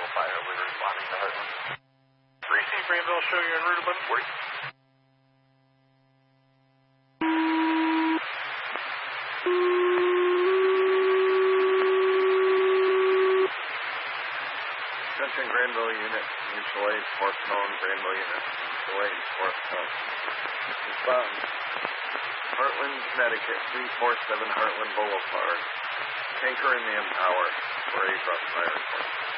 fire. We're responding to Heartland. Receive Greenville, show you en route to 140. Attention Granville unit, mutual aid, fourth known, Granville unit, mutual aid, fourth known. Respond. Heartland, Connecticut, 347 Heartland Boulevard. Tanker in the Empower, for a brush fire report.